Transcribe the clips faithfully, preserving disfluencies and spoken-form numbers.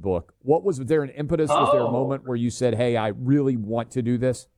book. What was, was there an impetus? Oh. Was there a moment where you said, hey, I really want to do this?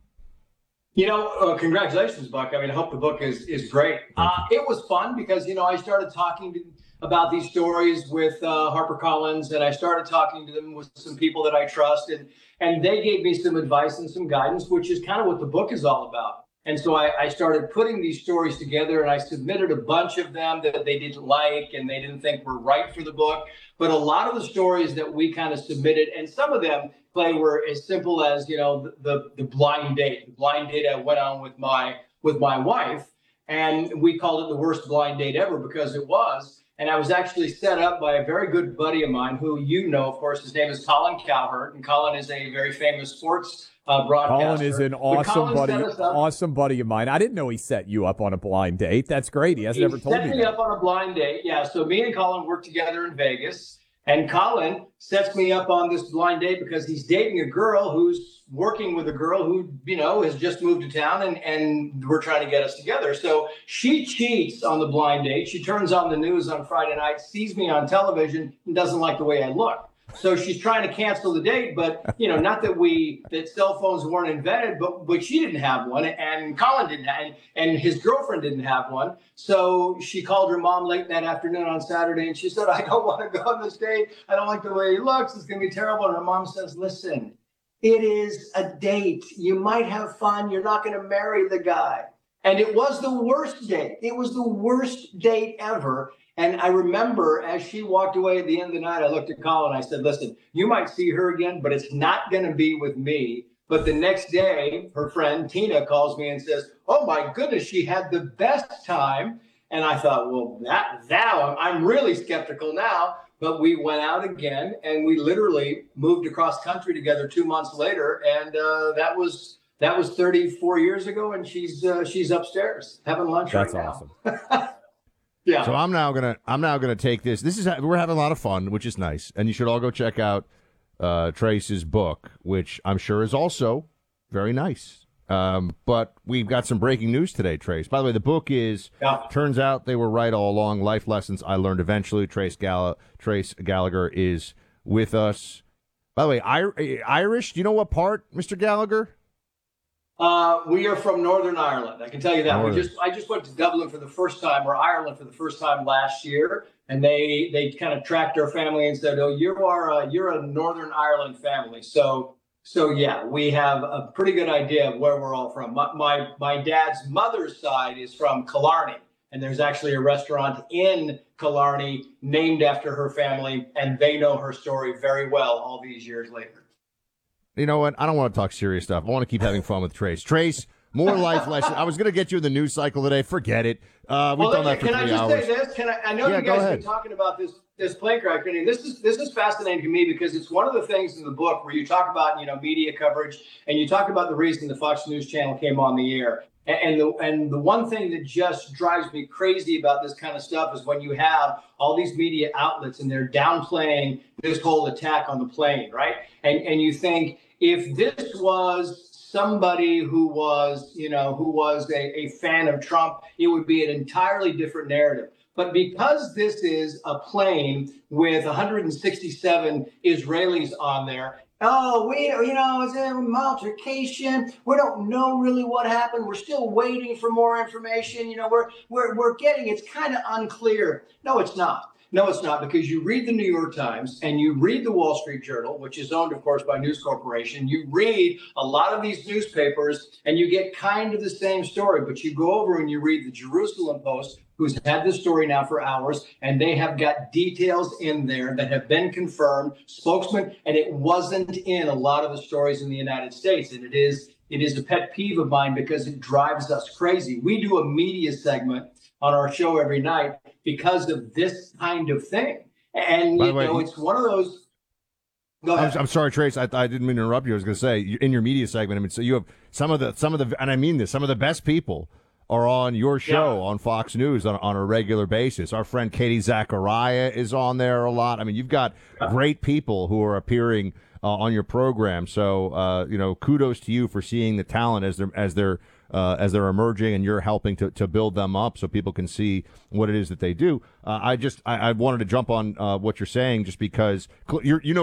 You know, uh, congratulations, Buck. I mean, I hope the book is is great. Uh, it was fun because, you know, I started talking to, about these stories with uh, HarperCollins, and I started talking to them with some people that I trust, and, and they gave me some advice and some guidance, which is kind of what the book is all about. And so I, I started putting these stories together, and I submitted a bunch of them that they didn't like and they didn't think were right for the book. But a lot of the stories that we kind of submitted, and some of them play were as simple as, you know, the, the, the blind date. The blind date I went on with my with my wife, and we called it the worst blind date ever because it was. And I was actually set up by a very good buddy of mine who you know, of course. His name is Colin Cowherd, and Colin is a very famous sports uh, broadcaster. Colin is an awesome buddy, awesome buddy of mine. I didn't know he set you up on a blind date. That's great. He hasn't he ever told me set me that. up on a blind date. Yeah, so me and Colin worked together in Vegas. And Colin sets me up on this blind date because he's dating a girl who's working with a girl who, you know, has just moved to town, and, and we're trying to get us together. So she cheats on the blind date. She turns on the news on Friday night, sees me on television, and doesn't like the way I look. So she's trying to cancel the date, but, you know, not that we, that cell phones weren't invented, but, but she didn't have one, and Colin didn't have, and, and his girlfriend didn't have one. So she called her mom late that afternoon on Saturday, and she said, I don't want to go on this date. I don't like the way he looks. It's going to be terrible. And her mom says, listen, it is a date. You might have fun. You're not going to marry the guy. And it was the worst date. It was the worst date ever. And I remember as she walked away at the end of the night, I looked at Colin and I said, listen, you might see her again, but it's not going to be with me. But the next day, her friend Tina calls me and says, oh, my goodness, she had the best time. And I thought, well, that now I'm really skeptical now. But we went out again, and we literally moved across country together two months later. And uh, that was that was thirty-four years ago. And she's uh, she's upstairs having lunch That's right awesome. now. Yeah. So I'm now gonna I'm now gonna take this. This is we're having a lot of fun, which is nice, and you should all go check out uh, Trace's book, which I'm sure is also very nice. Um, but we've got some breaking news today, Trace. By the way, the book is Yeah. turns out they were right all along. Life lessons I learned eventually. Trace Gall- Trace Gallagher is with us. By the way, I- Irish. Do you know what part, Mister Gallagher? Uh, we are from Northern Ireland. I can tell you that. Northern. We just I just went to Dublin for the first time, or Ireland for the first time last year, and they they kind of tracked our family and said, "Oh, you are a, you're a Northern Ireland family." So so yeah, we have a pretty good idea of where we're all from. My my, my dad's mother's side is from Killarney, and there's actually a restaurant in Killarney named after her family, and they know her story very well all these years later. You know what? I don't want to talk serious stuff. I want to keep having fun with Trace. Trace, more life lessons. I was going to get you in the news cycle today. Forget it. Uh, we've well, done that for can three I just hours. say this? Can I? I know Yeah, you go guys have ahead. been talking about this this plane crash. And this is this is fascinating to me because it's one of the things in the book where you talk about you know media coverage and you talk about the reason the Fox News Channel came on the air. And, and the and the one thing that just drives me crazy about this kind of stuff is when you have all these media outlets and they're downplaying this whole attack on the plane, right? And and you think, if this was somebody who was, you know, who was a, a fan of Trump, it would be an entirely different narrative. But because this is a plane with one hundred sixty-seven Israelis on there, oh, we, you know, it's an altercation. We don't know really what happened. We're still waiting for more information. You know, we're we're we're getting, it's kind of unclear. No, it's not. No, it's not, because you read the New York Times and you read the Wall Street Journal, which is owned, of course, by News Corporation. You read a lot of these newspapers and you get kind of the same story, but you go over and you read the Jerusalem Post, who's had this story now for hours, and they have got details in there that have been confirmed, spokesman, and it wasn't in a lot of the stories in the United States. And it is it is a pet peeve of mine because it drives us crazy. We do a media segment on our show every night because of this kind of thing. And, By you the way, know, it's one of those. Go ahead. I'm, I'm sorry, Trace. I, I didn't mean to interrupt you. I was going to say, you- in your media segment, I mean, so you have some of the, some of the, and I mean this, some of the best people are on your show Yeah. on Fox News on, on a regular basis. Our friend Katie Zachariah is on there a lot. I mean, you've got great people who are appearing uh, on your program. So, uh, you know, kudos to you for seeing the talent as they're, as they're, Uh, as they're emerging, and you're helping to, to build them up so people can see what it is that they do. Uh, I just I, I wanted to jump on uh, what you're saying just because you're, you know